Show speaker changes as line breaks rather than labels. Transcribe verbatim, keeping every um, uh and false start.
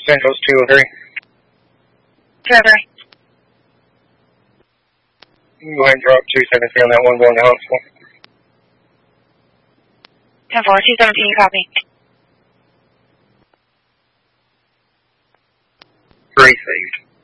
Angeles two oh three.
two oh three.
You can go ahead and drop two seventeen on that one going to Huntsville.
ten four, two seventeen, copy.
Three saved.